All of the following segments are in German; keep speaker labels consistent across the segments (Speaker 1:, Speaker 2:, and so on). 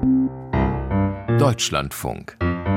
Speaker 1: Deutschlandfunk.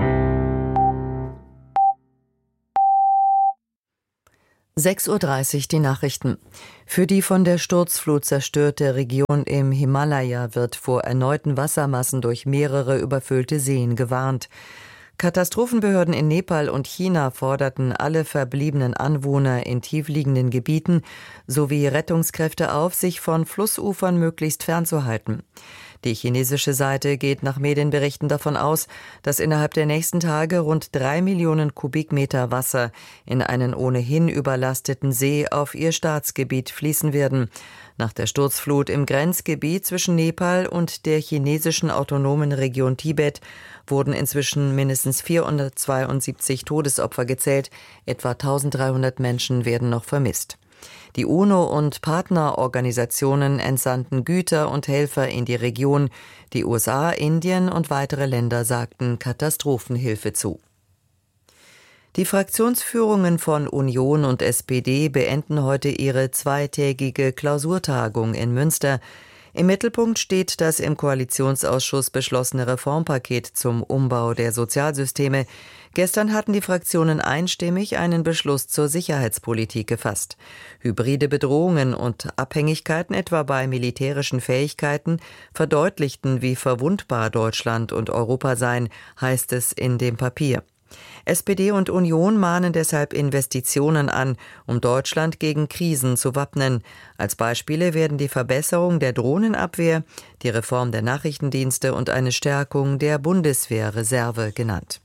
Speaker 2: (6:30 Uhr) die Nachrichten. Für die von der Sturzflut zerstörte Region im Himalaya wird vor erneuten Wassermassen durch mehrere überfüllte Seen gewarnt. Katastrophenbehörden in Nepal und China forderten alle verbliebenen Anwohner in tiefliegenden Gebieten sowie Rettungskräfte auf, sich von Flussufern möglichst fernzuhalten. Die chinesische Seite geht nach Medienberichten davon aus, dass innerhalb der nächsten Tage rund 3 Millionen Kubikmeter Wasser in einen ohnehin überlasteten See auf ihr Staatsgebiet fließen werden. Nach der Sturzflut im Grenzgebiet zwischen Nepal und der chinesischen autonomen Region Tibet wurden inzwischen mindestens 472 Todesopfer gezählt, etwa 1300 Menschen werden noch vermisst. Die UNO und Partnerorganisationen entsandten Güter und Helfer in die Region. Die USA, Indien und weitere Länder sagten Katastrophenhilfe zu. Die Fraktionsführungen von Union und SPD beenden heute ihre zweitägige Klausurtagung in Münster. Im Mittelpunkt steht das im Koalitionsausschuss beschlossene Reformpaket zum Umbau der Sozialsysteme. Gestern hatten die Fraktionen einstimmig einen Beschluss zur Sicherheitspolitik gefasst. Hybride Bedrohungen und Abhängigkeiten etwa bei militärischen Fähigkeiten verdeutlichten, wie verwundbar Deutschland und Europa seien, heißt es in dem Papier. SPD und Union mahnen deshalb Investitionen an, um Deutschland gegen Krisen zu wappnen. Als Beispiele werden die Verbesserung der Drohnenabwehr, die Reform der Nachrichtendienste und eine Stärkung der Bundeswehrreserve genannt.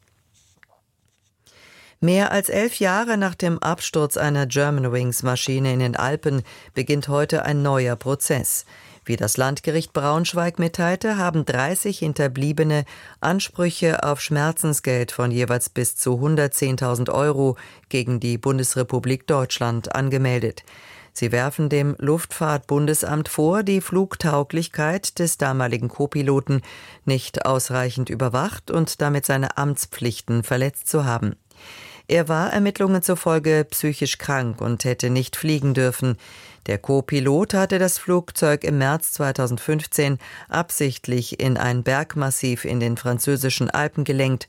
Speaker 2: Mehr als 11 Jahre nach dem Absturz einer Germanwings-Maschine in den Alpen beginnt heute ein neuer Prozess. Wie das Landgericht Braunschweig mitteilte, haben 30 Hinterbliebene Ansprüche auf Schmerzensgeld von jeweils bis zu 110.000 € gegen die Bundesrepublik Deutschland angemeldet. Sie werfen dem Luftfahrtbundesamt vor, die Flugtauglichkeit des damaligen Co-Piloten nicht ausreichend überwacht und damit seine Amtspflichten verletzt zu haben. Er war Ermittlungen zufolge psychisch krank und hätte nicht fliegen dürfen. Der Co-Pilot hatte das Flugzeug im März 2015 absichtlich in ein Bergmassiv in den französischen Alpen gelenkt.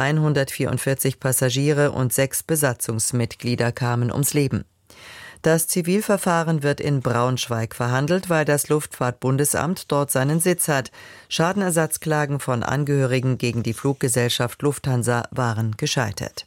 Speaker 2: 144 Passagiere und 6 Besatzungsmitglieder kamen ums Leben. Das Zivilverfahren wird in Braunschweig verhandelt, weil das Luftfahrtbundesamt dort seinen Sitz hat. Schadenersatzklagen von Angehörigen gegen die Fluggesellschaft Lufthansa waren gescheitert.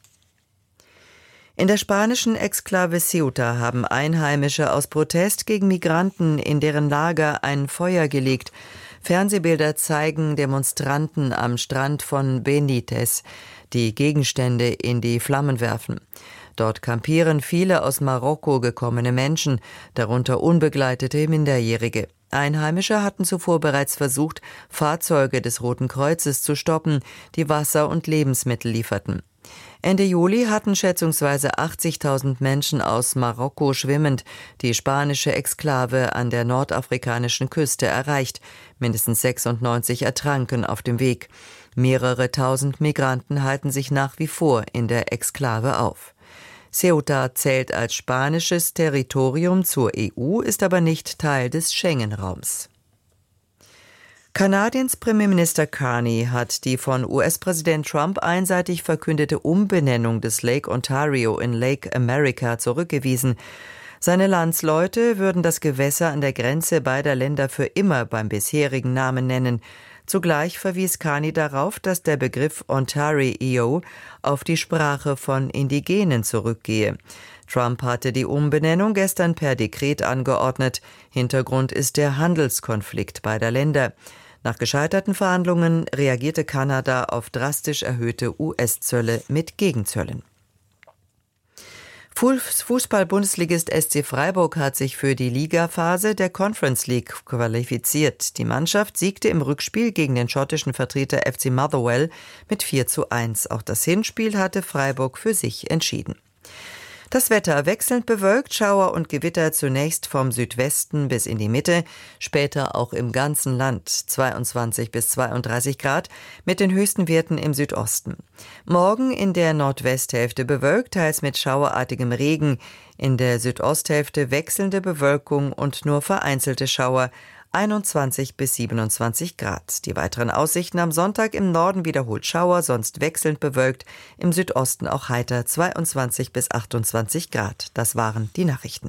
Speaker 2: In der spanischen Exklave Ceuta haben Einheimische aus Protest gegen Migranten in deren Lager ein Feuer gelegt. Fernsehbilder zeigen Demonstranten am Strand von Benítez, die Gegenstände in die Flammen werfen. Dort kampieren viele aus Marokko gekommene Menschen, darunter unbegleitete Minderjährige. Einheimische hatten zuvor bereits versucht, Fahrzeuge des Roten Kreuzes zu stoppen, die Wasser und Lebensmittel lieferten. Ende Juli hatten schätzungsweise 80.000 Menschen aus Marokko schwimmend die spanische Exklave an der nordafrikanischen Küste erreicht. Mindestens 96 ertranken auf dem Weg. Mehrere tausend Migranten halten sich nach wie vor in der Exklave auf. Ceuta zählt als spanisches Territorium zur EU, ist aber nicht Teil des Schengen-Raums. Kanadiens Premierminister Carney hat die von US-Präsident Trump einseitig verkündete Umbenennung des Lake Ontario in Lake America zurückgewiesen. Seine Landsleute würden das Gewässer an der Grenze beider Länder für immer beim bisherigen Namen nennen. Zugleich verwies Carney darauf, dass der Begriff Ontario auf die Sprache von Indigenen zurückgehe. Trump hatte die Umbenennung gestern per Dekret angeordnet. Hintergrund ist der Handelskonflikt beider Länder. Nach gescheiterten Verhandlungen reagierte Kanada auf drastisch erhöhte US-Zölle mit Gegenzöllen. Fußball-Bundesligist SC Freiburg hat sich für die Ligaphase der Conference League qualifiziert. Die Mannschaft siegte im Rückspiel gegen den schottischen Vertreter FC Motherwell mit 4:1. Auch das Hinspiel hatte Freiburg für sich entschieden. Das Wetter wechselnd bewölkt, Schauer und Gewitter zunächst vom Südwesten bis in die Mitte, später auch im ganzen Land 22 bis 32 Grad mit den höchsten Werten im Südosten. Morgen in der Nordwesthälfte bewölkt, teils mit schauerartigem Regen, in der Südosthälfte wechselnde Bewölkung und nur vereinzelte Schauer. 21 bis 27 Grad. Die weiteren Aussichten am Sonntag: im Norden wiederholt Schauer, sonst wechselnd bewölkt, im Südosten auch heiter, 22 bis 28 Grad. Das waren die Nachrichten.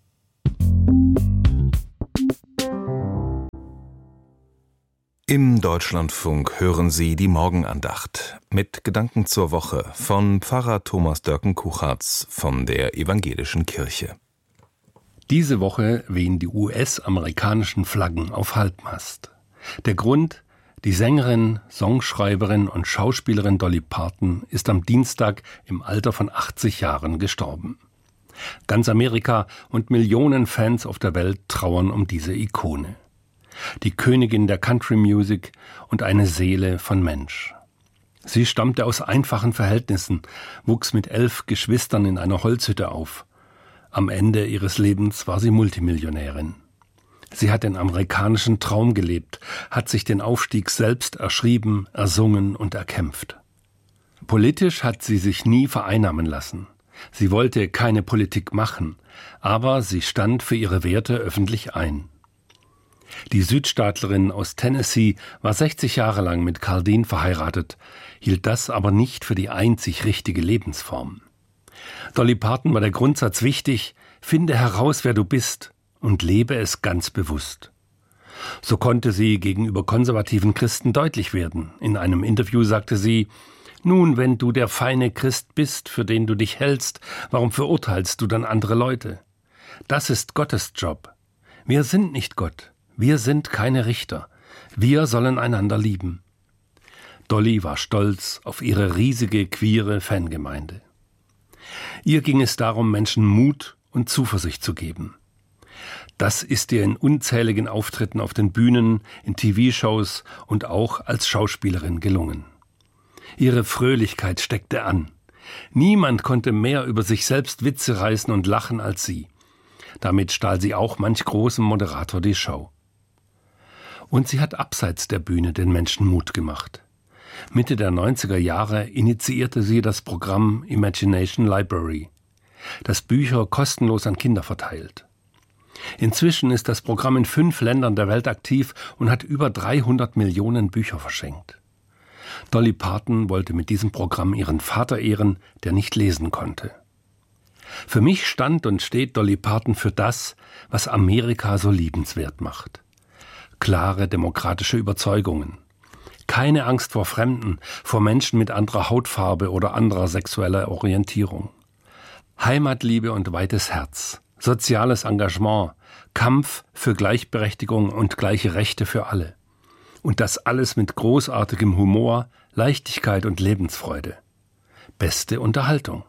Speaker 1: Im Deutschlandfunk hören Sie die Morgenandacht mit Gedanken zur Woche von Pfarrer Thomas Dörken-Kuchartz von der Evangelischen Kirche.
Speaker 3: Diese Woche wehen die US-amerikanischen Flaggen auf Halbmast. Der Grund: die Sängerin, Songschreiberin und Schauspielerin Dolly Parton ist am Dienstag im Alter von 80 Jahren gestorben. Ganz Amerika und Millionen Fans auf der Welt trauern um diese Ikone. Die Königin der Country Music und eine Seele von Mensch. Sie stammte aus einfachen Verhältnissen, wuchs mit 11 Geschwistern in einer Holzhütte auf. Am Ende ihres Lebens war sie Multimillionärin. Sie hat den amerikanischen Traum gelebt, hat sich den Aufstieg selbst erschrieben, ersungen und erkämpft. Politisch hat sie sich nie vereinnahmen lassen. Sie wollte keine Politik machen, aber sie stand für ihre Werte öffentlich ein. Die Südstaatlerin aus Tennessee war 60 Jahre lang mit Carl Dean verheiratet, hielt das aber nicht für die einzig richtige Lebensform. Dolly Parton war der Grundsatz wichtig: finde heraus, wer du bist und lebe es ganz bewusst. So konnte sie gegenüber konservativen Christen deutlich werden. In einem Interview sagte sie: Nun, wenn du der feine Christ bist, für den du dich hältst, warum verurteilst du dann andere Leute? Das ist Gottes Job. Wir sind nicht Gott. Wir sind keine Richter. Wir sollen einander lieben. Dolly war stolz auf ihre riesige queere Fangemeinde. Ihr ging es darum, Menschen Mut und Zuversicht zu geben. Das ist ihr in unzähligen Auftritten auf den Bühnen, in TV-Shows und auch als Schauspielerin gelungen. Ihre Fröhlichkeit steckte an. Niemand konnte mehr über sich selbst Witze reißen und lachen als sie. Damit stahl sie auch manch großem Moderator die Show. Und sie hat abseits der Bühne den Menschen Mut gemacht. Mitte der 90er Jahre initiierte sie das Programm Imagination Library, das Bücher kostenlos an Kinder verteilt. Inzwischen ist das Programm in 5 Ländern der Welt aktiv und hat über 300 Millionen Bücher verschenkt. Dolly Parton wollte mit diesem Programm ihren Vater ehren, der nicht lesen konnte. Für mich stand und steht Dolly Parton für das, was Amerika so liebenswert macht. Klare demokratische Überzeugungen. Keine Angst vor Fremden, vor Menschen mit anderer Hautfarbe oder anderer sexueller Orientierung. Heimatliebe und weites Herz, soziales Engagement, Kampf für Gleichberechtigung und gleiche Rechte für alle. Und das alles mit großartigem Humor, Leichtigkeit und Lebensfreude. Beste Unterhaltung.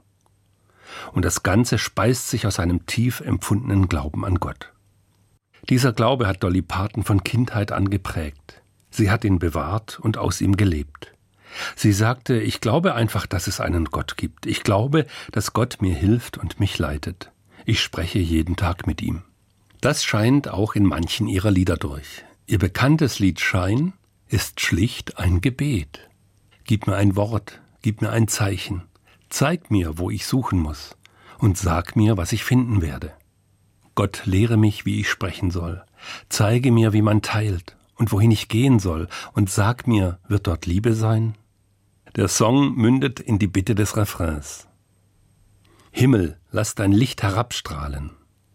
Speaker 3: Und das Ganze speist sich aus einem tief empfundenen Glauben an Gott. Dieser Glaube hat Dolly Parton von Kindheit an geprägt. Sie hat ihn bewahrt und aus ihm gelebt. Sie sagte: Ich glaube einfach, dass es einen Gott gibt. Ich glaube, dass Gott mir hilft und mich leitet. Ich spreche jeden Tag mit ihm. Das scheint auch in manchen ihrer Lieder durch. Ihr bekanntes Lied Shine ist schlicht ein Gebet. Gib mir ein Wort, gib mir ein Zeichen. Zeig mir, wo ich suchen muss. Und sag mir, was ich finden werde. Gott, lehre mich, wie ich sprechen soll. Zeige mir, wie man teilt und wohin ich gehen soll. Und sag mir, wird dort Liebe sein? Der Song mündet in die Bitte des Refrains. Himmel, lass dein Licht herabstrahlen.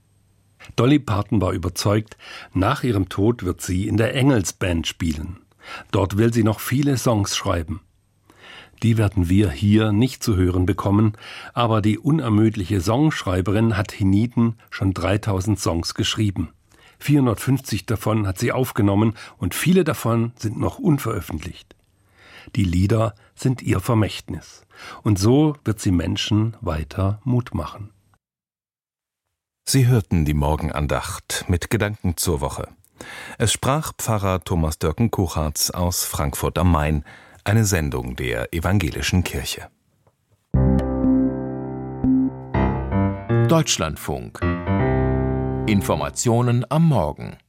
Speaker 3: Dolly Parton war überzeugt, nach ihrem Tod wird sie in der Engelsband spielen. Dort will sie noch viele Songs schreiben. Die werden wir hier nicht zu hören bekommen, aber die unermüdliche Songschreiberin hat hienieden schon 3000 Songs geschrieben. 450 davon hat sie aufgenommen und viele davon sind noch unveröffentlicht. Die Lieder sind ihr Vermächtnis. Und so wird sie Menschen weiter Mut machen.
Speaker 1: Sie hörten die Morgenandacht mit Gedanken zur Woche. Es sprach Pfarrer Thomas Dörken-Kuchartz aus Frankfurt am Main, eine Sendung der Evangelischen Kirche.
Speaker 4: Deutschlandfunk. Informationen am Morgen.